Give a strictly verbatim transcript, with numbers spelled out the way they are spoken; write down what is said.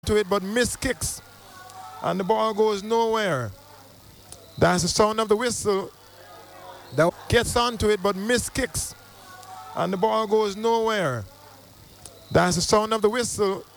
to it but miss kicks and the ball goes nowhere. That's the sound of the whistle. That gets onto it but miss kicks and the ball goes nowhere. That's the sound of the whistle.